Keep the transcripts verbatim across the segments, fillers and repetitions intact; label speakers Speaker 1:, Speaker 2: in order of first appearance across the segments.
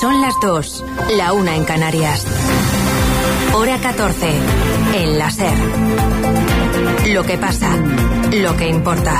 Speaker 1: Son las dos, la una en Canarias. Hora catorce, en la SER. Lo que pasa, lo que importa.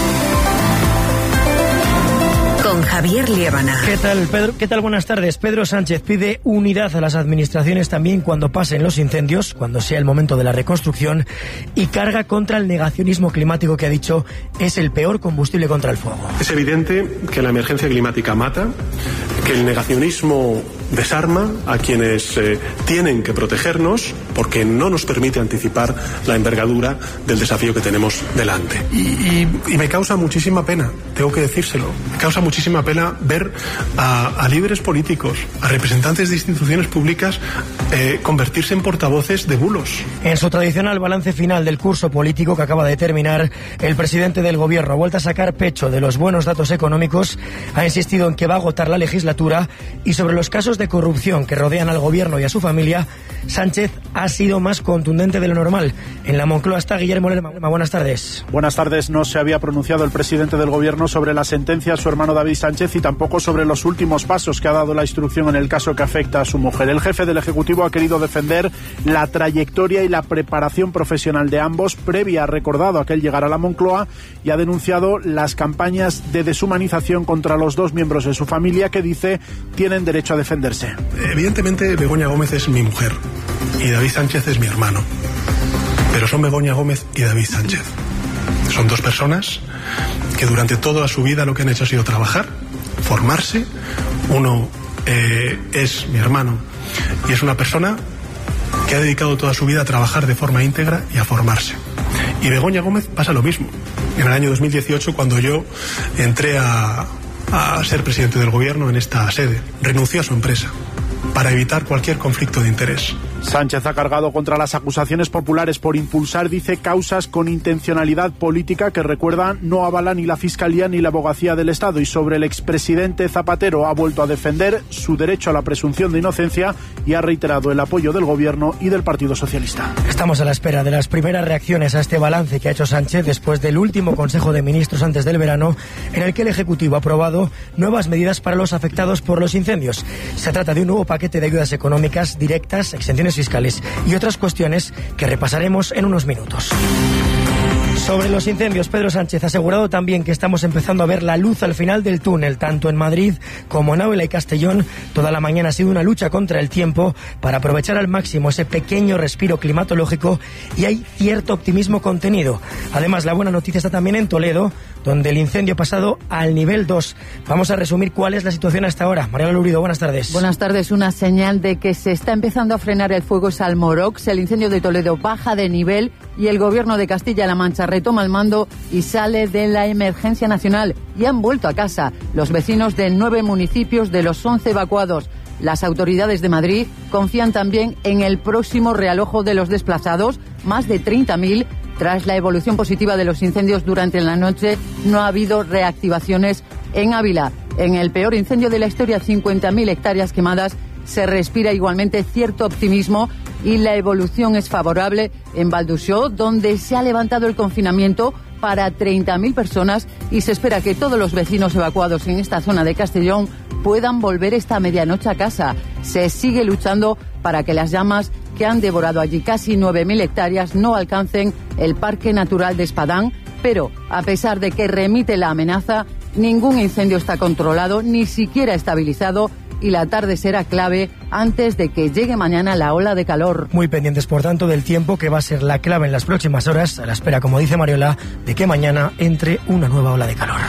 Speaker 1: Con Javier Liébana.
Speaker 2: ¿Qué tal, Pedro? ¿Qué tal? Buenas tardes. Pedro Sánchez pide unidad a las administraciones también cuando pasen los incendios, cuando sea el momento de la reconstrucción, y carga contra el negacionismo climático que ha dicho es el peor combustible contra el fuego.
Speaker 3: Es evidente que la emergencia climática mata, que el negacionismo desarma a quienes eh, tienen que protegernos porque no nos permite anticipar la envergadura del desafío que tenemos delante. Y, y, y me causa muchísima pena, tengo que decírselo, me causa muchísima pena ver a, a líderes políticos, a representantes de instituciones públicas eh, convertirse en portavoces de bulos.
Speaker 2: En su tradicional balance final del curso político que acaba de terminar, el presidente del gobierno ha vuelto a sacar pecho de los buenos datos económicos, ha insistido en que va a agotar la legislatura y sobre los casos de corrupción que rodean al gobierno y a su familia, Sánchez ha sido más contundente de lo normal. En la Moncloa está Guillermo Lerma. Buenas tardes.
Speaker 4: Buenas tardes. No se había pronunciado el presidente del gobierno sobre la sentencia a su hermano David Sánchez y tampoco sobre los últimos pasos que ha dado la instrucción en el caso que afecta a su mujer. El jefe del Ejecutivo ha querido defender la trayectoria y la preparación profesional de ambos previa, ha recordado aquel llegar a la Moncloa y ha denunciado las campañas de deshumanización contra los dos miembros de su familia que dice tienen derecho a defenderse.
Speaker 3: Evidentemente Begoña Gómez es mi mujer y David Sánchez es mi hermano, pero son Begoña Gómez y David Sánchez. Son dos personas que durante toda su vida lo que han hecho ha sido trabajar, formarse. Uno eh, es mi hermano y es una persona que ha dedicado toda su vida a trabajar de forma íntegra y a formarse. Y Begoña Gómez pasa lo mismo. En el año dos mil dieciocho, cuando yo entré a, a ser presidente del gobierno en esta sede, renunció a su empresa para evitar cualquier conflicto de interés.
Speaker 4: Sánchez ha cargado contra las acusaciones populares por impulsar, dice, causas con intencionalidad política que, recuerda, no avala ni la Fiscalía ni la Abogacía del Estado. Y sobre el expresidente Zapatero ha vuelto a defender su derecho a la presunción de inocencia y ha reiterado el apoyo del Gobierno y del Partido Socialista.
Speaker 2: Estamos a la espera de las primeras reacciones a este balance que ha hecho Sánchez después del último Consejo de Ministros antes del verano, en el que el Ejecutivo ha aprobado nuevas medidas para los afectados por los incendios. Se trata de un nuevo paquete de ayudas económicas directas, exenciones fiscales y otras cuestiones que repasaremos en unos minutos. Sobre los incendios, Pedro Sánchez ha asegurado también que estamos empezando a ver la luz al final del túnel, tanto en Madrid como en Ávila y Castellón. Toda la mañana ha sido una lucha contra el tiempo para aprovechar al máximo ese pequeño respiro climatológico y hay cierto optimismo contenido. Además, la buena noticia está también en Toledo, donde el incendio ha pasado al nivel dos. Vamos a resumir cuál es la situación hasta ahora. Mariana Lurido, buenas tardes.
Speaker 5: Buenas tardes. Una señal de que se está empezando a frenar el fuego es Almorox. El incendio de Toledo baja de nivel y el Gobierno de Castilla-La Mancha retoma el mando y sale de la emergencia nacional. Y han vuelto a casa los vecinos de nueve municipios de los once evacuados. Las autoridades de Madrid confían también en el próximo realojo de los desplazados, más de treinta mil. Tras la evolución positiva de los incendios durante la noche, no ha habido reactivaciones en Ávila. En el peor incendio de la historia, cincuenta mil hectáreas quemadas, se respira igualmente cierto optimismo y la evolución es favorable en Valdusó, donde se ha levantado el confinamiento para treinta mil personas y se espera que todos los vecinos evacuados en esta zona de Castellón puedan volver esta medianoche a casa. Se sigue luchando para que las llamas que han devorado allí casi nueve mil hectáreas no alcancen el Parque Natural de Espadán, pero a pesar de que remite la amenaza, ningún incendio está controlado, ni siquiera estabilizado, y la tarde será clave antes de que llegue mañana la ola de calor.
Speaker 2: Muy pendientes, por tanto, del tiempo, que va a ser la clave en las próximas horas, a la espera, como dice Mariola, de que mañana entre una nueva ola de calor.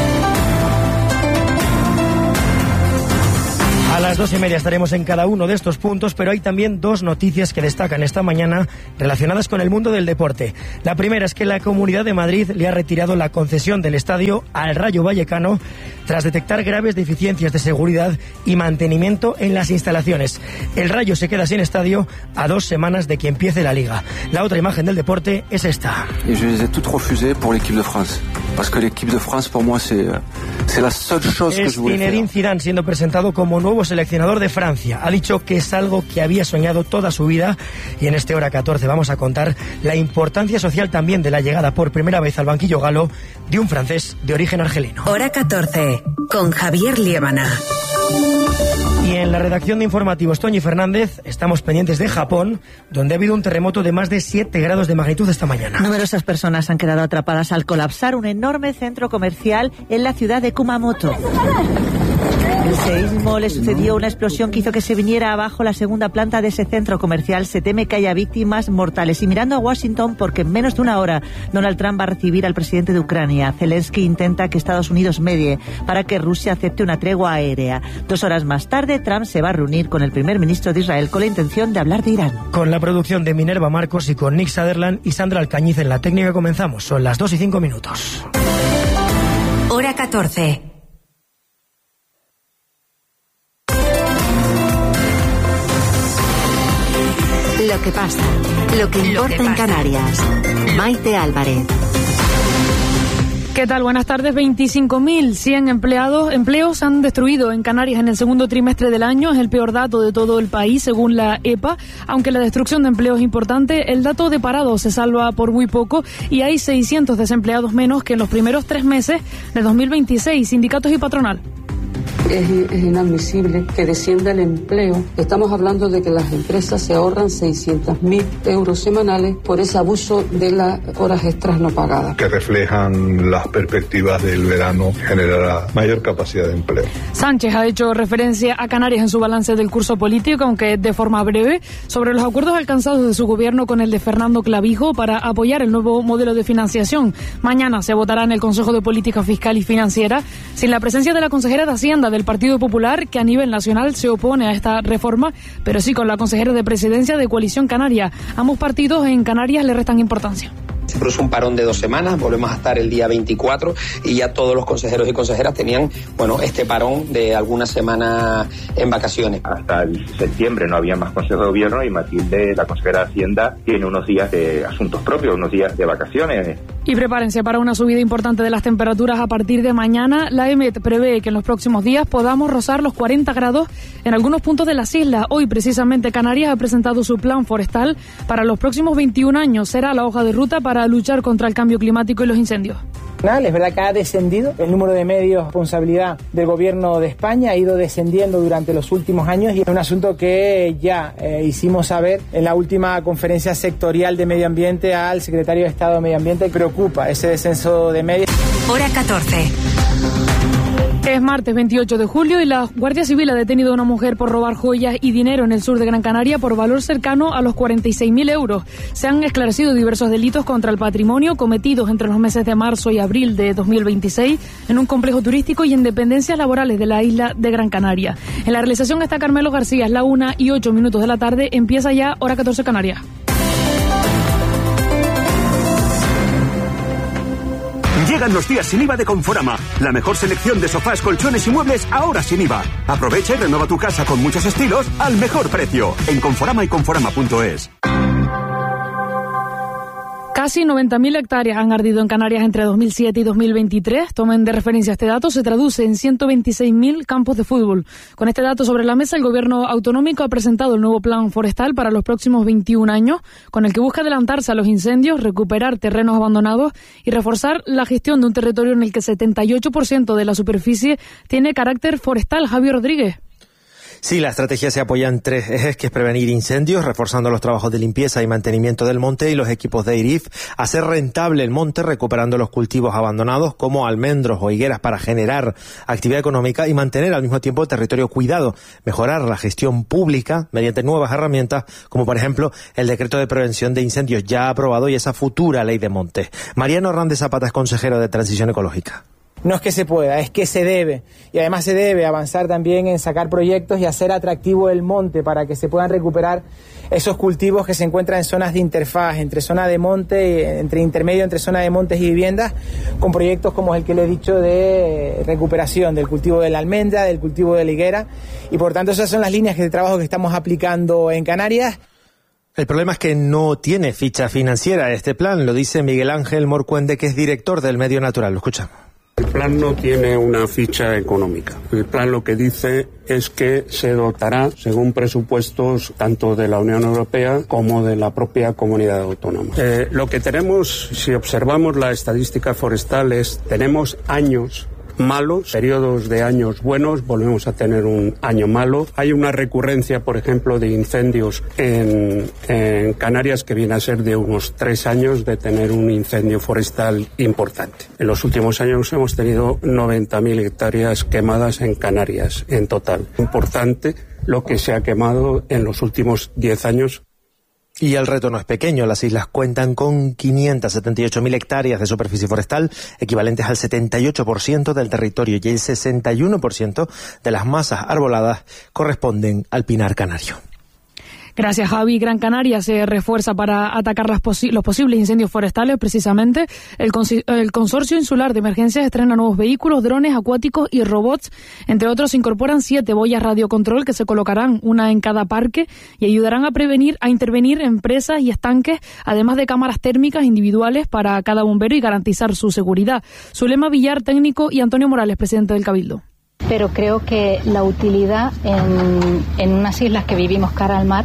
Speaker 2: A las dos y media estaremos en cada uno de estos puntos, pero hay también dos noticias que destacan esta mañana relacionadas con el mundo del deporte. La primera es que la Comunidad de Madrid le ha retirado la concesión del estadio al Rayo Vallecano tras detectar graves deficiencias de seguridad y mantenimiento en las instalaciones. El Rayo se queda sin estadio a dos semanas de que empiece la Liga. La otra imagen del deporte es esta.
Speaker 6: Y yo les he toutes refusées pour l'équipe de France, parce que l'équipe de France pour moi c'est c'est la seule chose que je voulais faire.
Speaker 2: Zinedine Zidane siendo presentado como nuevo seleccionador de Francia. Ha dicho que es algo que había soñado toda su vida y en este Hora catorce vamos a contar la importancia social también de la llegada por primera vez al banquillo galo de un francés de origen argelino.
Speaker 1: Hora catorce, con Javier Liébana.
Speaker 2: Y en la redacción de informativos, Toñi Fernández, estamos pendientes de Japón, donde ha habido un terremoto de más de siete grados de magnitud esta mañana.
Speaker 7: Numerosas personas han quedado atrapadas al colapsar un enorme centro comercial en la ciudad de Kumamoto. El seísmo le sucedió una explosión que hizo que se viniera abajo la segunda planta de ese centro comercial. Se teme que haya víctimas mortales. Y mirando a Washington, porque en menos de una hora Donald Trump va a recibir al presidente de Ucrania. Zelensky intenta que Estados Unidos medie para que Rusia acepte una tregua aérea. Dos horas más tarde, Trump se va a reunir con el primer ministro de Israel con la intención de hablar de Irán.
Speaker 2: Con la producción de Minerva Marcos y con Nick Sutherland y Sandra Alcañiz en la técnica comenzamos. Son las dos y cinco minutos.
Speaker 1: Hora catorce. Lo que pasa, lo que importa lo que en Canarias. Maite Álvarez.
Speaker 8: ¿Qué tal? Buenas tardes. veinticinco mil cien empleados, empleos han destruido en Canarias en el segundo trimestre del año. Es el peor dato de todo el país, según la E P A. Aunque la destrucción de empleo es importante, el dato de parados se salva por muy poco y hay seiscientos desempleados menos que en los primeros tres meses de dos mil veintiséis. Sindicatos y patronal.
Speaker 9: Es, es inadmisible que descienda el empleo. Estamos hablando de que las empresas se ahorran seiscientos mil euros semanales por ese abuso de las horas extras no pagadas.
Speaker 10: Que reflejan las perspectivas del verano, generará mayor capacidad de empleo.
Speaker 8: Sánchez ha hecho referencia a Canarias en su balance del curso político, aunque de forma breve, sobre los acuerdos alcanzados de su gobierno con el de Fernando Clavijo para apoyar el nuevo modelo de financiación. Mañana se votará en el Consejo de Política Fiscal y Financiera, sin la presencia de la consejera de Hacienda del Partido Popular, que a nivel nacional se opone a esta reforma, pero sí con la consejera de Presidencia de Coalición Canaria. Ambos partidos en Canarias le restan importancia.
Speaker 11: Se produce un parón de dos semanas, volvemos a estar el día veinticuatro y ya todos los consejeros y consejeras tenían, bueno, este parón de algunas semanas en vacaciones.
Speaker 12: Hasta el septiembre no había más consejo de gobierno y Matilde, la consejera de Hacienda, tiene unos días de asuntos propios, unos días de vacaciones.
Speaker 8: Y prepárense para una subida importante de las temperaturas a partir de mañana. La E M E T prevé que en los próximos días podamos rozar los cuarenta grados en algunos puntos de las islas. Hoy precisamente Canarias ha presentado su plan forestal para los próximos veintiún años. Será la hoja de ruta para a luchar contra el cambio climático y los incendios.
Speaker 13: Es verdad que ha descendido el número de medios, responsabilidad del gobierno de España, ha ido descendiendo durante los últimos años y es un asunto que ya eh, hicimos saber en la última conferencia sectorial de medio ambiente al secretario de Estado de Medio Ambiente. Preocupa ese descenso de medios.
Speaker 1: Hora catorce.
Speaker 8: Es martes veintiocho de julio y la Guardia Civil ha detenido a una mujer por robar joyas y dinero en el sur de Gran Canaria por valor cercano a los cuarenta y seis mil euros. Se han esclarecido diversos delitos contra el patrimonio cometidos entre los meses de marzo y abril de dos mil veintiséis en un complejo turístico y en dependencias laborales de la isla de Gran Canaria. En la realización está Carmelo García, es la una y ocho minutos de la tarde, empieza ya Hora catorce Canarias.
Speaker 14: Llegan los días sin I V A de Conforama. La mejor selección de sofás, colchones y muebles ahora sin I V A. Aprovecha y renueva tu casa con muchos estilos al mejor precio. En Conforama y Conforama punto es.
Speaker 8: Casi noventa mil hectáreas han ardido en Canarias entre dos mil siete y dos mil veintitrés. Tomen de referencia este dato, se traduce en ciento veintiséis mil campos de fútbol. Con este dato sobre la mesa, el gobierno autonómico ha presentado el nuevo plan forestal para los próximos veintiún años, con el que busca adelantarse a los incendios, recuperar terrenos abandonados y reforzar la gestión de un territorio en el que setenta y ocho por ciento de la superficie tiene carácter forestal. Javier Rodríguez.
Speaker 15: Sí, la estrategia se apoya en tres ejes, que es prevenir incendios, reforzando los trabajos de limpieza y mantenimiento del monte y los equipos de I R I F, hacer rentable el monte recuperando los cultivos abandonados como almendros o higueras para generar actividad económica y mantener al mismo tiempo el territorio cuidado, mejorar la gestión pública mediante nuevas herramientas como por ejemplo el decreto de prevención de incendios ya aprobado y esa futura ley de montes. Mariano Hernández Zapata es consejero de Transición Ecológica.
Speaker 13: No es que se pueda, es que se debe. Y además se debe avanzar también en sacar proyectos y hacer atractivo el monte para que se puedan recuperar esos cultivos que se encuentran en zonas de interfaz, entre zona de monte, entre intermedio entre zona de montes y viviendas, con proyectos como el que le he dicho de recuperación del cultivo de la almendra, del cultivo de la higuera. Y por tanto esas son las líneas de trabajo que estamos aplicando en Canarias.
Speaker 15: El problema es que no tiene ficha financiera este plan, lo dice Miguel Ángel Morcuende, que es director del Medio Natural. Lo escuchamos.
Speaker 16: El plan no tiene una ficha económica. El plan lo que dice es que se dotará según presupuestos tanto de la Unión Europea como de la propia comunidad autónoma. Eh, lo que tenemos, si observamos la estadística forestal, es tenemos años malos, periodos de años buenos, volvemos a tener un año malo. Hay una recurrencia, por ejemplo, de incendios en, en Canarias que viene a ser de unos tres años de tener un incendio forestal importante. En los últimos años hemos tenido noventa mil hectáreas quemadas en Canarias en total. Importante lo que se ha quemado en los últimos diez años.
Speaker 15: Y el reto no es pequeño. Las islas cuentan con quinientas setenta y ocho mil hectáreas de superficie forestal, equivalentes al setenta y ocho por ciento del territorio, y el sesenta y uno por ciento de las masas arboladas corresponden al pinar canario.
Speaker 8: Gracias, Javi. Gran Canaria se refuerza para atacar las posi- los posibles incendios forestales. Precisamente, el, consi- el Consorcio Insular de Emergencias estrena nuevos vehículos, drones acuáticos y robots. Entre otros, se incorporan siete boyas radiocontrol que se colocarán una en cada parque y ayudarán a prevenir, a intervenir en presas y estanques, además de cámaras térmicas individuales para cada bombero y garantizar su seguridad. Zulema Villar, técnico, y Antonio Morales, presidente del Cabildo.
Speaker 17: Pero creo que la utilidad en, en unas islas que vivimos cara al mar,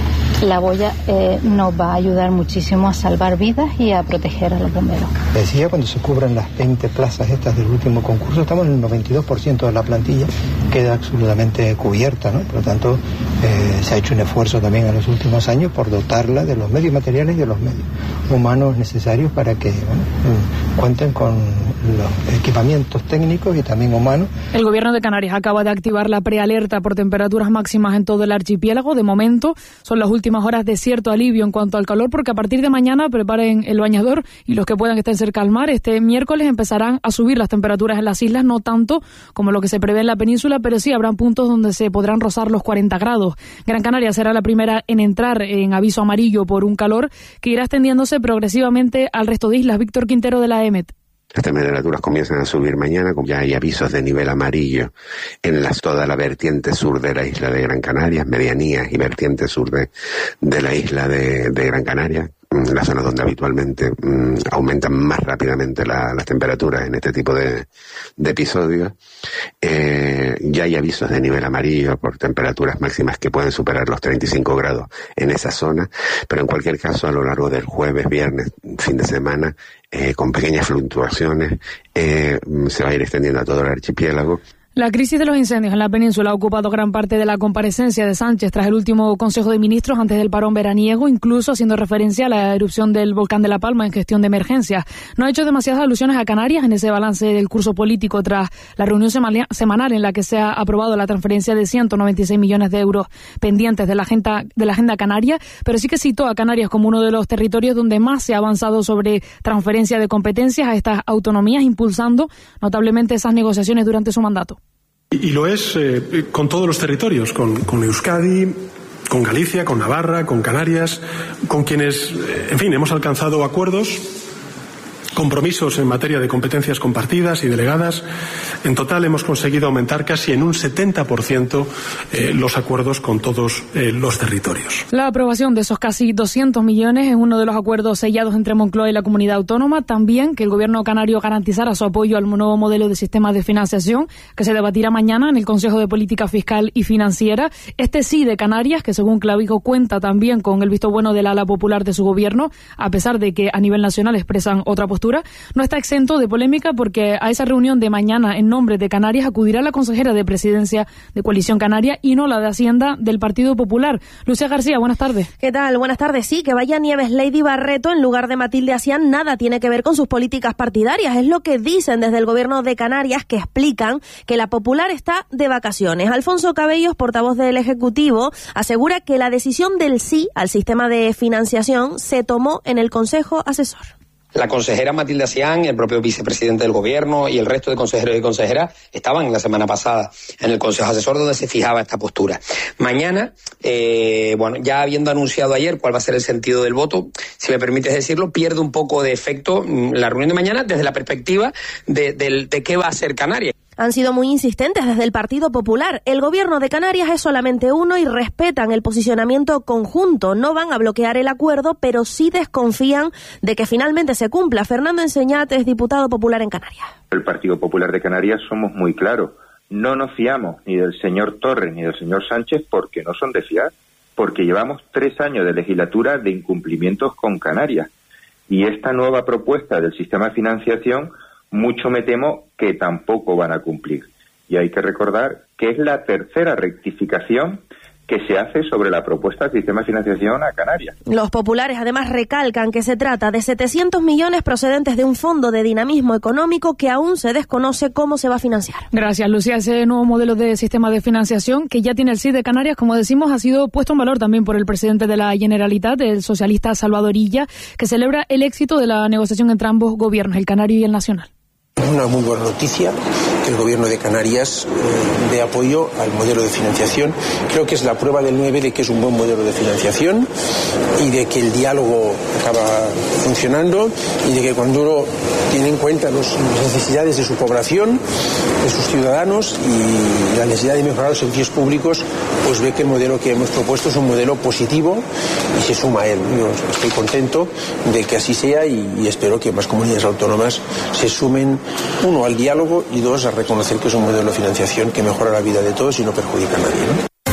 Speaker 17: la boya eh, nos va a ayudar muchísimo a salvar vidas y a proteger a los bomberos.
Speaker 18: Decía, cuando se cubran las veinte plazas estas del último concurso, estamos en el noventa y dos por ciento de la plantilla, queda absolutamente cubierta, ¿no? Por lo tanto, eh, se ha hecho un esfuerzo también en los últimos años por dotarla de los medios materiales y de los medios humanos necesarios para que bueno, cuenten con los equipamientos técnicos y también humanos.
Speaker 8: El Gobierno de Canarias acaba de activar la prealerta por temperaturas máximas en todo el archipiélago. De momento, son las últimas horas de cierto alivio en cuanto al calor, porque a partir de mañana preparen el bañador y los que puedan estén cerca al mar. Este miércoles empezarán a subir las temperaturas en las islas, no tanto como lo que se prevé en la península, pero sí habrán puntos donde se podrán rozar los cuarenta grados. Gran Canaria será la primera en entrar en aviso amarillo por un calor que irá extendiéndose progresivamente al resto de islas. Víctor Quintero, de la E M E T.
Speaker 19: Las temperaturas comienzan a subir mañana, como ya hay avisos de nivel amarillo en las, toda la vertiente sur de la isla de Gran Canaria, medianías y vertiente sur de, de la isla de, de Gran Canaria, la zona donde habitualmente um, aumentan más rápidamente la, las temperaturas en este tipo de, de episodios. Eh, ya hay avisos de nivel amarillo por temperaturas máximas que pueden superar los treinta y cinco grados en esa zona, pero en cualquier caso a lo largo del jueves, viernes, fin de semana, eh, con pequeñas fluctuaciones, eh, se va a ir extendiendo a todo el archipiélago.
Speaker 8: La crisis de los incendios en la península ha ocupado gran parte de la comparecencia de Sánchez tras el último Consejo de Ministros antes del parón veraniego, incluso haciendo referencia a la erupción del volcán de La Palma en gestión de emergencias. No ha hecho demasiadas alusiones a Canarias en ese balance del curso político tras la reunión semanal en la que se ha aprobado la transferencia de ciento noventa y seis millones de euros pendientes de la agenda, de la agenda canaria, pero sí que citó a Canarias como uno de los territorios donde más se ha avanzado sobre transferencia de competencias a estas autonomías, impulsando notablemente esas negociaciones durante su mandato.
Speaker 3: Y lo es eh, con todos los territorios, con, con Euskadi, con Galicia, con Navarra, con Canarias, con quienes, eh, en fin, hemos alcanzado acuerdos, compromisos en materia de competencias compartidas y delegadas. En total hemos conseguido aumentar casi en un setenta por ciento eh, los acuerdos con todos eh, los territorios.
Speaker 8: La aprobación de esos casi doscientos millones es uno de los acuerdos sellados entre Moncloa y la comunidad autónoma. También que el gobierno canario garantizara su apoyo al nuevo modelo de sistema de financiación que se debatirá mañana en el Consejo de Política Fiscal y Financiera. Este sí de Canarias, que según Clavijo cuenta también con el visto bueno del ala popular de su gobierno, a pesar de que a nivel nacional expresan otra postura. No está exento de polémica porque a esa reunión de mañana en nombre de Canarias acudirá la consejera de Presidencia de Coalición Canaria y no la de Hacienda del Partido Popular. Lucía García, buenas tardes.
Speaker 20: ¿Qué tal? Buenas tardes. Sí, que vaya Nieves Lady Barreto en lugar de Matilde Asián nada tiene que ver con sus políticas partidarias. Es lo que dicen desde el gobierno de Canarias, que explican que la Popular está de vacaciones. Alfonso Cabellos, portavoz del Ejecutivo, asegura que la decisión del sí al sistema de financiación se tomó en el Consejo Asesor.
Speaker 11: La consejera Matilde Asián, el propio vicepresidente del gobierno y el resto de consejeros y consejeras estaban la semana pasada en el Consejo Asesor donde se fijaba esta postura. Mañana, eh, bueno, ya habiendo anunciado ayer cuál va a ser el sentido del voto, si me permites decirlo, pierde un poco de efecto la reunión de mañana desde la perspectiva de, de, de qué va a hacer Canarias.
Speaker 20: Han sido muy insistentes desde el Partido Popular. El gobierno de Canarias es solamente uno y respetan el posicionamiento conjunto. No van a bloquear el acuerdo, pero sí desconfían de que finalmente se cumpla. Fernando Enseñat es diputado popular en Canarias.
Speaker 12: El Partido Popular de Canarias somos muy claros. No nos fiamos ni del señor Torres ni del señor Sánchez porque no son de fiar, porque llevamos tres años de legislatura de incumplimientos con Canarias. Y esta nueva propuesta del sistema de financiación mucho me temo que tampoco van a cumplir. Y hay que recordar que es la tercera rectificación que se hace sobre la propuesta del sistema de financiación a Canarias.
Speaker 20: Los populares además recalcan que se trata de setecientos millones procedentes de un fondo de dinamismo económico que aún se desconoce cómo se va a financiar.
Speaker 8: Gracias, Lucía. Ese nuevo modelo de sistema de financiación que ya tiene el C I D de Canarias, como decimos, ha sido puesto en valor también por el presidente de la Generalitat, el socialista Salvador Illa, que celebra el éxito de la negociación entre ambos gobiernos, el canario y el nacional.
Speaker 21: Es una muy buena noticia que el Gobierno de Canarias eh, dé apoyo al modelo de financiación. Creo que es la prueba del nueve de que es un buen modelo de financiación y de que el diálogo acaba funcionando y de que cuando uno tiene en cuenta los, las necesidades de su población, de sus ciudadanos y la necesidad de mejorar los servicios públicos, pues ve que el modelo que hemos propuesto es un modelo positivo y se suma a él. Yo estoy contento de que así sea y, y espero que más comunidades autónomas se sumen, uno, al diálogo y dos, a reconocer que es un modelo de financiación que mejora la vida de todos y no perjudica a nadie,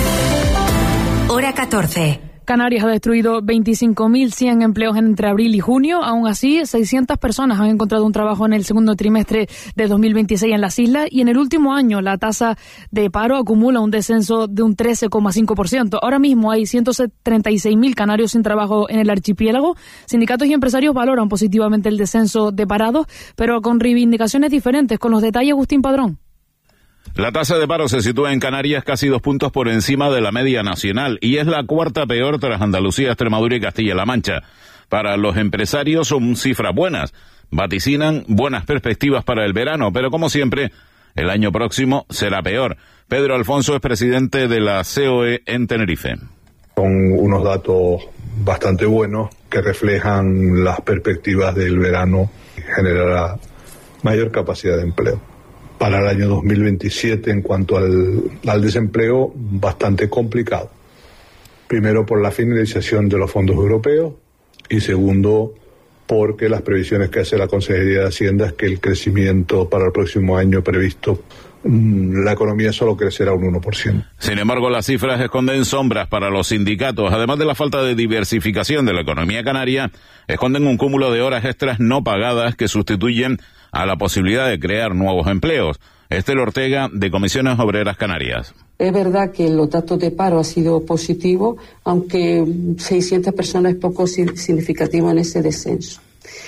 Speaker 1: ¿no? Hora catorce.
Speaker 8: Canarias ha destruido veinticinco mil cien empleos entre abril y junio. Aún así, seiscientas personas han encontrado un trabajo en el segundo trimestre de dos mil veintiséis en las islas y en el último año la tasa de paro acumula un descenso de un trece coma cinco por ciento. Ahora mismo hay ciento treinta y seis mil canarios sin trabajo en el archipiélago. Sindicatos y empresarios valoran positivamente el descenso de parados, pero con reivindicaciones diferentes. Con los detalles, Agustín Padrón.
Speaker 22: La tasa de paro se sitúa en Canarias casi dos puntos por encima de la media nacional y es la cuarta peor tras Andalucía, Extremadura y Castilla-La Mancha. Para los empresarios son cifras buenas, vaticinan buenas perspectivas para el verano, pero como siempre, el año próximo será peor. Pedro Alfonso es presidente de la C O E en Tenerife.
Speaker 10: Son unos datos bastante buenos que reflejan las perspectivas del verano y generará mayor capacidad de empleo. Para el año dos mil veintisiete, en cuanto al, al desempleo, bastante complicado. Primero, por la finalización de los fondos europeos y segundo, porque las previsiones que hace la Consejería de Hacienda es que el crecimiento para el próximo año previsto, la economía solo crecerá un uno por ciento.
Speaker 22: Sin embargo, las cifras esconden sombras para los sindicatos. Además de la falta de diversificación de la economía canaria, esconden un cúmulo de horas extras no pagadas que sustituyen a la posibilidad de crear nuevos empleos. Estel Ortega, de Comisiones Obreras Canarias.
Speaker 9: Es verdad que los datos de paro han sido positivos, aunque seiscientas personas es poco significativo en ese descenso.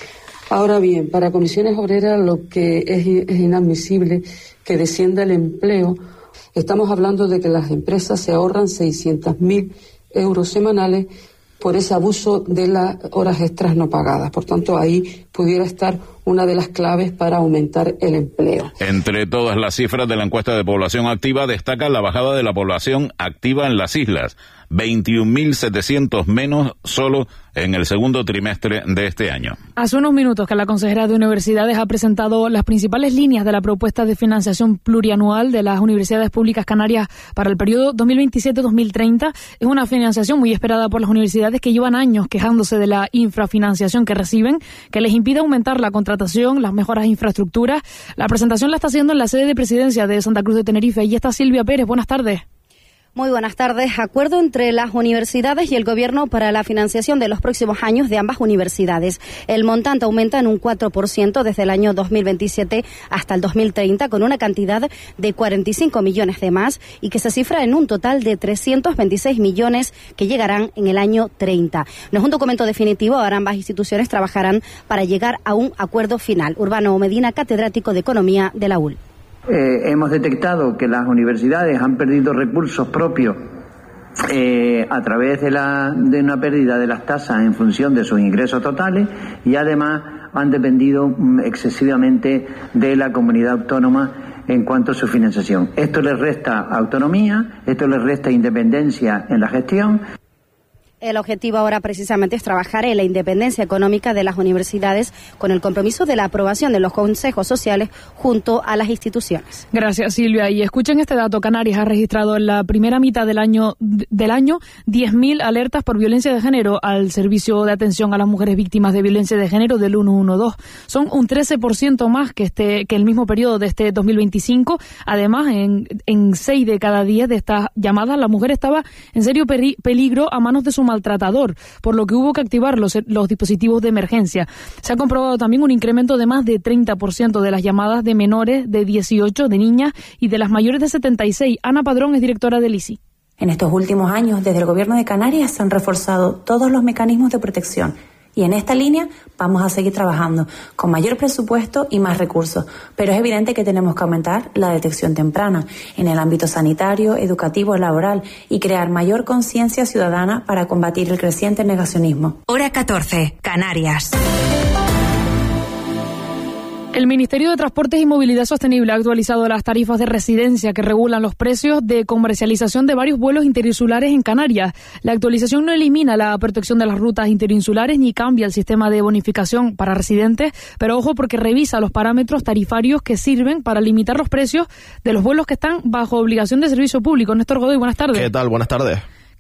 Speaker 9: Ahora bien, para Comisiones Obreras lo que es, es inadmisible que descienda el empleo. Estamos hablando de que las empresas se ahorran seiscientos mil euros semanales por ese abuso de las horas extras no pagadas. Por tanto, ahí pudiera estar una de las claves para aumentar el empleo.
Speaker 22: Entre todas las cifras de la encuesta de población activa, destaca la bajada de la población activa en las islas. veintiún mil setecientos menos solo en el segundo trimestre de este año.
Speaker 8: Hace unos minutos que la consejera de Universidades ha presentado las principales líneas de la propuesta de financiación plurianual de las universidades públicas canarias para el periodo dos mil veintisiete a dos mil treinta. Es una financiación muy esperada por las universidades que llevan años quejándose de la infrafinanciación que reciben, que les impide aumentar la contratación, las mejoras de infraestructuras. La presentación la está haciendo en la sede de presidencia de Santa Cruz de Tenerife. Y está Silvia Pérez. Buenas tardes.
Speaker 23: Muy buenas tardes. Acuerdo entre las universidades y el Gobierno para la financiación de los próximos años de ambas universidades. El montante aumenta en un cuatro por ciento desde el año dos mil veintisiete hasta el dos mil treinta, con una cantidad de cuarenta y cinco millones de más y que se cifra en un total de trescientos veintiséis millones que llegarán en el año treinta. No es un documento definitivo, ahora ambas instituciones trabajarán para llegar a un acuerdo final. Urbano Medina, catedrático de Economía de la U L.
Speaker 24: Eh, hemos detectado que las universidades han perdido recursos propios eh, a través de, la, de una pérdida de las tasas en función de sus ingresos totales y además han dependido excesivamente de la comunidad autónoma en cuanto a su financiación. Esto les resta autonomía, esto les resta independencia en la gestión.
Speaker 23: El objetivo ahora precisamente es trabajar en la independencia económica de las universidades con el compromiso de la aprobación de los consejos sociales junto a las instituciones.
Speaker 8: Gracias, Silvia. Y escuchen este dato. Canarias ha registrado en la primera mitad del año del año diez mil alertas por violencia de género al servicio de atención a las mujeres víctimas de violencia de género del ciento doce. Son un trece por ciento más que este que el mismo periodo de este dos mil veinticinco. Además, en, en seis de cada diez de estas llamadas, la mujer estaba en serio peri- peligro a manos de su maltratador, por lo que hubo que activar los, los dispositivos de emergencia. Se ha comprobado también un incremento de más de treinta por ciento de las llamadas de menores de dieciocho, de niñas y de las mayores de setenta y seis. Ana Padrón es directora del I C I.
Speaker 4: En estos últimos años, desde el Gobierno de Canarias se han reforzado todos los mecanismos de protección. Y en esta línea vamos a seguir trabajando con mayor presupuesto y más recursos. Pero es evidente que tenemos que aumentar la detección temprana en el ámbito sanitario, educativo, laboral y crear mayor conciencia ciudadana para combatir el creciente negacionismo.
Speaker 1: Hora catorce, Canarias.
Speaker 8: El Ministerio de Transportes y Movilidad Sostenible ha actualizado las tarifas de residencia que regulan los precios de comercialización de varios vuelos interinsulares en Canarias. La actualización no elimina la protección de las rutas interinsulares ni cambia el sistema de bonificación para residentes, pero ojo porque revisa los parámetros tarifarios que sirven para limitar los precios de los vuelos que están bajo obligación de servicio público. Néstor Godoy, buenas tardes.
Speaker 5: ¿Qué tal? Buenas tardes.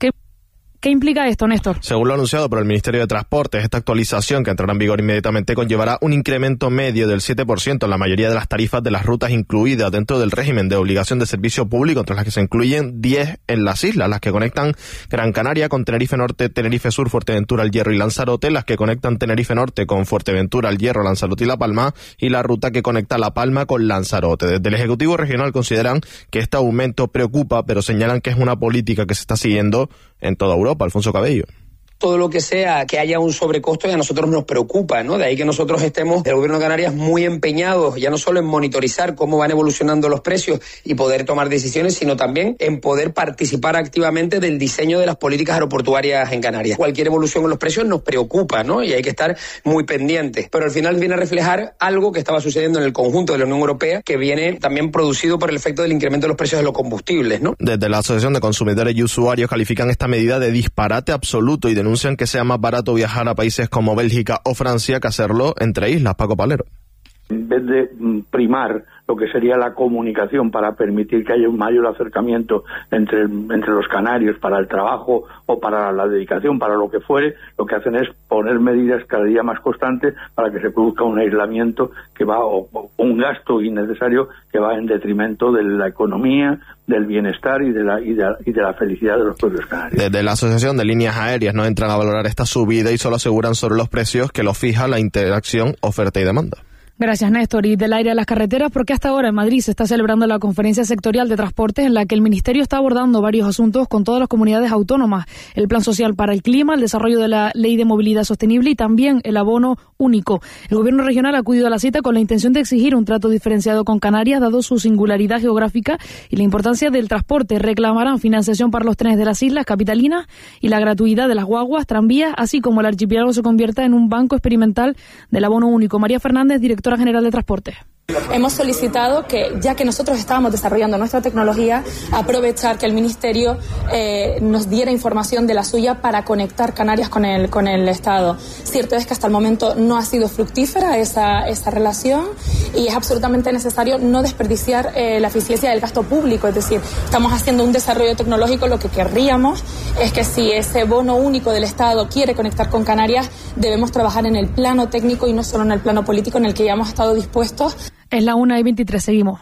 Speaker 8: ¿Qué implica esto, Néstor?
Speaker 5: Según lo anunciado por el Ministerio de Transportes, esta actualización, que entrará en vigor inmediatamente, conllevará un incremento medio del siete por ciento en la mayoría de las tarifas de las rutas incluidas dentro del régimen de obligación de servicio público, entre las que se incluyen diez en las islas, las que conectan Gran Canaria con Tenerife Norte, Tenerife Sur, Fuerteventura, El Hierro y Lanzarote, las que conectan Tenerife Norte con Fuerteventura, El Hierro, Lanzarote y La Palma, y la ruta que conecta La Palma con Lanzarote. Desde el Ejecutivo Regional consideran que este aumento preocupa, pero señalan que es una política que se está siguiendo en toda Europa. Alfonso Cabello.
Speaker 11: Todo lo que sea que haya un sobrecosto y a nosotros nos preocupa, ¿no? De ahí que nosotros estemos, el Gobierno de Canarias, muy empeñados, ya no solo en monitorizar cómo van evolucionando los precios y poder tomar decisiones, sino también en poder participar activamente del diseño de las políticas aeroportuarias en Canarias. Cualquier evolución en los precios nos preocupa, ¿no? Y hay que estar muy pendientes. Pero al final viene a reflejar algo que estaba sucediendo en el conjunto de la Unión Europea, que viene también producido por el efecto del incremento de los precios de los combustibles, ¿no?
Speaker 5: Desde la Asociación de Consumidores y Usuarios califican esta medida de disparate absoluto y denuncian que sea más barato viajar a países como Bélgica o Francia que hacerlo entre islas. Paco Palero.
Speaker 6: En vez de primar lo que sería la comunicación para permitir que haya un mayor acercamiento entre, entre los canarios para el trabajo o para la dedicación, para lo que fuere, lo que hacen es poner medidas cada día más constantes para que se produzca un aislamiento que va, o, o un gasto innecesario que va en detrimento de la economía, del bienestar y de la y de, y de la felicidad de los propios canarios.
Speaker 5: Desde la Asociación de Líneas Aéreas no entran a valorar esta subida y solo aseguran sobre los precios que lo fija la interacción oferta y demanda.
Speaker 8: Gracias, Néstor. Y del aire a las carreteras, porque hasta ahora en Madrid se está celebrando la conferencia sectorial de transportes en la que el Ministerio está abordando varios asuntos con todas las comunidades autónomas. El plan social para el clima, el desarrollo de la ley de movilidad sostenible y también el abono único. El gobierno regional ha acudido a la cita con la intención de exigir un trato diferenciado con Canarias, dado su singularidad geográfica y la importancia del transporte. Reclamarán financiación para los trenes de las islas capitalinas y la gratuidad de las guaguas, tranvías, así como el archipiélago se convierta en un banco experimental del abono único. María Fernández, directora general de Transporte.
Speaker 7: Hemos solicitado que, ya que nosotros estábamos desarrollando nuestra tecnología, aprovechar que el Ministerio eh, nos diera información de la suya para conectar Canarias con el, con el Estado. Cierto es que hasta el momento no ha sido fructífera esa, esa relación y es absolutamente necesario no desperdiciar eh, la eficiencia del gasto público. Es decir, estamos haciendo un desarrollo tecnológico, lo que querríamos es que si ese bono único del Estado quiere conectar con Canarias, debemos trabajar en el plano técnico y no solo en el plano político, en el que ya hemos estado dispuestos.
Speaker 8: Es la una y veintitrés, seguimos.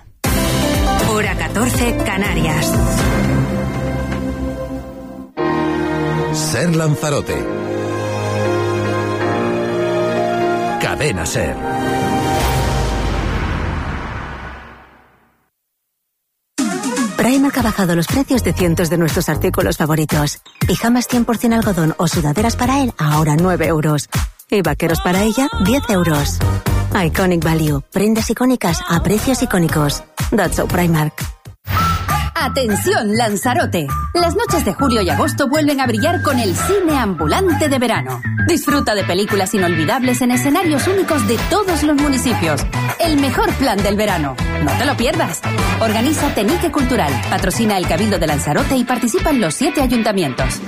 Speaker 1: Hora catorce, Canarias.
Speaker 25: Ser Lanzarote. Cadena Ser.
Speaker 26: Primark ha bajado los precios de cientos de nuestros artículos favoritos. Pijamas cien por ciento algodón o sudaderas para él, ahora nueve euros. Y vaqueros para ella, diez euros. Iconic Value. Prendas icónicas a precios icónicos. That's so Primark.
Speaker 27: Atención, Lanzarote. Las noches de julio y agosto vuelven a brillar con el cine ambulante de verano. Disfruta de películas inolvidables en escenarios únicos de todos los municipios. El mejor plan del verano. No te lo pierdas. Organiza Tenique Cultural, patrocina el Cabildo de Lanzarote y participa en los siete ayuntamientos.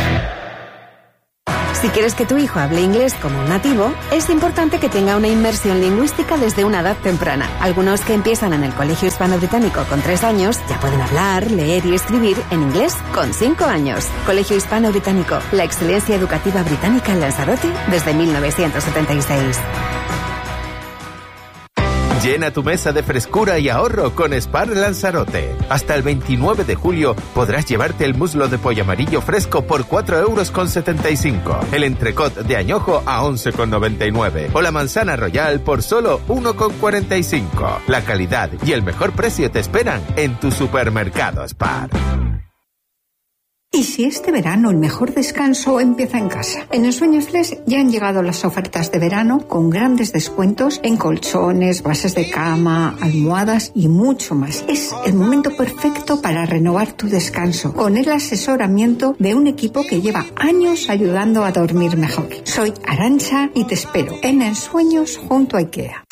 Speaker 28: Si quieres que tu hijo hable inglés como un nativo, es importante que tenga una inmersión lingüística desde una edad temprana. Algunos que empiezan en el Colegio Hispano-Británico con tres años ya pueden hablar, leer y escribir en inglés con cinco años. Colegio Hispano-Británico, la excelencia educativa británica en Lanzarote desde mil novecientos setenta y seis.
Speaker 2: Llena tu mesa de frescura y ahorro con Spar Lanzarote. Hasta el veintinueve de julio podrás llevarte el muslo de pollo amarillo fresco por cuatro euros con setenta y cinco, el entrecot de añojo a once con noventa y nueve o la manzana royal por solo uno con cuarenta y cinco. La calidad y el mejor precio te esperan en tu supermercado Spar.
Speaker 13: ¿Y si este verano el mejor descanso empieza en casa? En el Sueño Flex ya han llegado las ofertas de verano con grandes descuentos en colchones, bases de cama, almohadas y mucho más. Es el momento perfecto para renovar tu descanso con el asesoramiento de un equipo que lleva años ayudando a dormir mejor. Soy Arantxa y te espero en Ensueños junto a IKEA.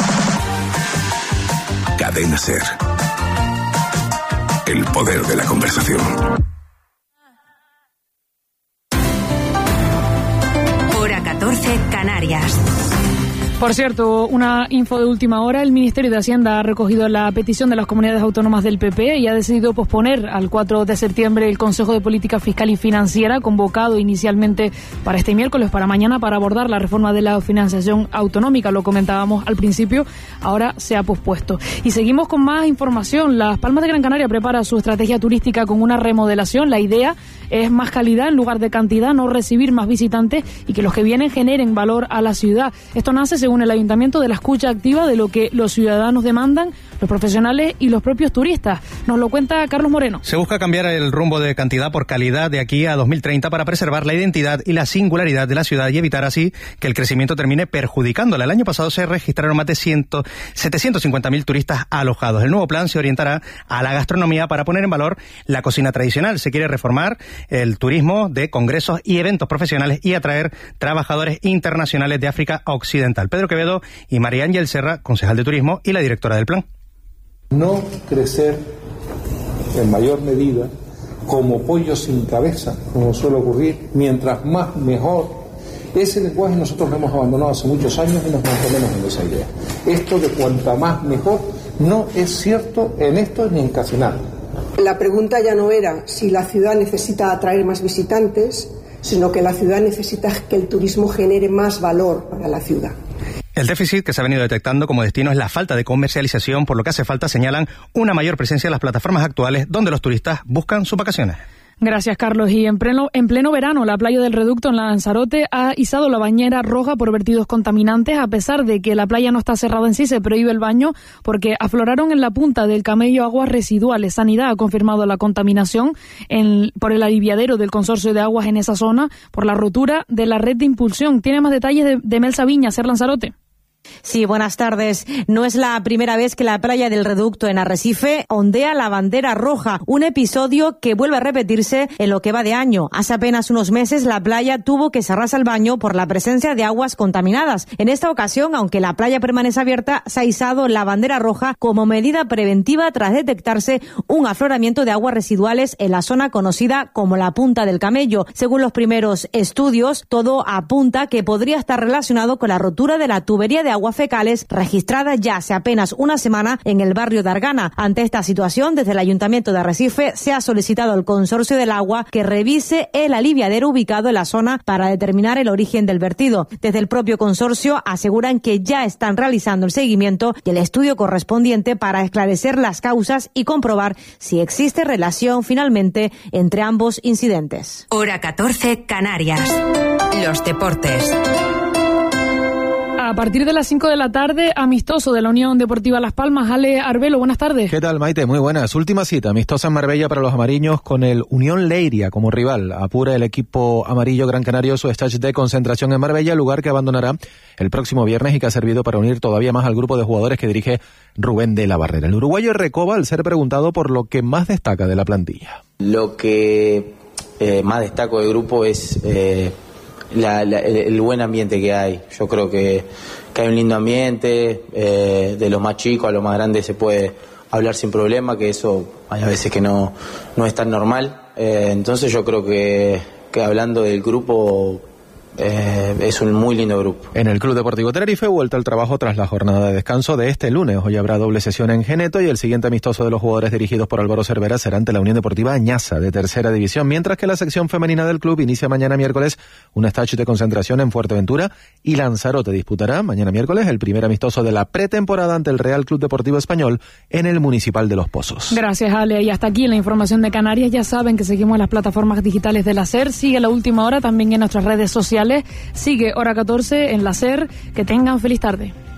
Speaker 25: Cadena SER. El poder de la conversación.
Speaker 1: Hora catorce, Canarias.
Speaker 8: Por cierto, una info de última hora, el Ministerio de Hacienda ha recogido la petición de las comunidades autónomas del P P y ha decidido posponer al cuatro de septiembre el Consejo de Política Fiscal y Financiera, convocado inicialmente para este miércoles, para mañana, para abordar la reforma de la financiación autonómica. Lo comentábamos al principio, ahora se ha pospuesto. Y seguimos con más información. Las Palmas de Gran Canaria prepara su estrategia turística con una remodelación. La idea es más calidad en lugar de cantidad, no recibir más visitantes y que los que vienen generen valor a la ciudad. Esto nace, según el Ayuntamiento, de la escucha activa de lo que los ciudadanos demandan, los profesionales y los propios turistas. Nos lo cuenta Carlos Moreno.
Speaker 14: Se busca cambiar el rumbo de cantidad por calidad de aquí a dos mil treinta para preservar la identidad y la singularidad de la ciudad y evitar así que el crecimiento termine perjudicándola. El año pasado se registraron más de setecientos cincuenta mil turistas alojados. El nuevo plan se orientará a la gastronomía para poner en valor la cocina tradicional. Se quiere reformar el turismo de congresos y eventos profesionales y atraer trabajadores internacionales de África Occidental. Pedro Quevedo y María Ángel Serra, concejal de turismo y la directora del plan.
Speaker 10: No crecer en mayor medida como pollo sin cabeza, como suele ocurrir, mientras más mejor. Ese lenguaje nosotros lo hemos abandonado hace muchos años y nos mantenemos en esa idea. Esto de cuanta más mejor no es cierto en esto ni en casi nada.
Speaker 15: La pregunta ya no era si la ciudad necesita atraer más visitantes, sino que la ciudad necesita que el turismo genere más valor para la ciudad.
Speaker 14: El déficit que se ha venido detectando como destino es la falta de comercialización, por lo que hace falta, señalan, una mayor presencia en las plataformas actuales donde los turistas buscan sus vacaciones.
Speaker 8: Gracias, Carlos. Y en pleno, en pleno verano, la playa del Reducto en Lanzarote ha izado la bañera roja por vertidos contaminantes. A pesar de que la playa no está cerrada en sí, se prohíbe el baño porque afloraron en la punta del Camello aguas residuales. Sanidad ha confirmado la contaminación en, por el aliviadero del consorcio de aguas en esa zona por la rotura de la red de impulsión. Tiene más detalles de, de Mel Sabiña, Ser Lanzarote.
Speaker 16: Sí, buenas tardes. No es la primera vez que la playa del Reducto en Arrecife ondea la bandera roja, un episodio que vuelve a repetirse en lo que va de año. Hace apenas unos meses la playa tuvo que cerrarse al baño por la presencia de aguas contaminadas. En esta ocasión, aunque la playa permanece abierta, se ha izado la bandera roja como medida preventiva tras detectarse un afloramiento de aguas residuales en la zona conocida como la Punta del Camello. Según los primeros estudios, todo apunta que podría estar relacionado con la rotura de la tubería de aguas fecales registrada ya hace apenas una semana en el barrio de Argana. Ante esta situación, desde el Ayuntamiento de Arrecife se ha solicitado al Consorcio del Agua que revise el aliviadero ubicado en la zona para determinar el origen del vertido. Desde el propio consorcio aseguran que ya están realizando el seguimiento y el estudio correspondiente para esclarecer las causas y comprobar si existe relación finalmente entre ambos incidentes.
Speaker 1: Hora catorce, Canarias. Los deportes.
Speaker 8: A partir de las cinco de la tarde, amistoso de la Unión Deportiva Las Palmas. Ale Arbelo, buenas tardes.
Speaker 17: ¿Qué tal, Maite? Muy buenas. Última cita, amistosa en Marbella para los amarillos con el Unión Leiria como rival. Apura el equipo amarillo gran canario su stage de concentración en Marbella, lugar que abandonará el próximo viernes y que ha servido para unir todavía más al grupo de jugadores que dirige Rubén de la Barrera. El uruguayo recoba al ser preguntado por lo que más destaca de la plantilla.
Speaker 18: Lo que eh, más destaco del grupo es... Eh, La, la, el, el buen ambiente que hay. Yo creo que, que hay un lindo ambiente, eh, de lo más chico a lo más grande se puede hablar sin problema, que eso hay a veces que no, no es tan normal. Eh, entonces yo creo que, que hablando del grupo eh, es un muy lindo grupo.
Speaker 17: En el Club Deportivo Tenerife, vuelta al trabajo tras la jornada de descanso de este lunes. Hoy habrá doble sesión en Geneto y el siguiente amistoso de los jugadores dirigidos por Álvaro Cervera será ante la Unión Deportiva Añaza de tercera división, mientras que la sección femenina del club inicia mañana miércoles un stage de concentración en Fuerteventura y Lanzarote disputará mañana miércoles el primer amistoso de la pretemporada ante el Real Club Deportivo Español en el Municipal de Los Pozos.
Speaker 8: Gracias, Ale. Y hasta aquí la información de Canarias. Ya saben que seguimos en las plataformas digitales de la SER. Sigue La Última Hora también en nuestras redes sociales. Sigue Hora catorce en la SER. Que tengan feliz tarde.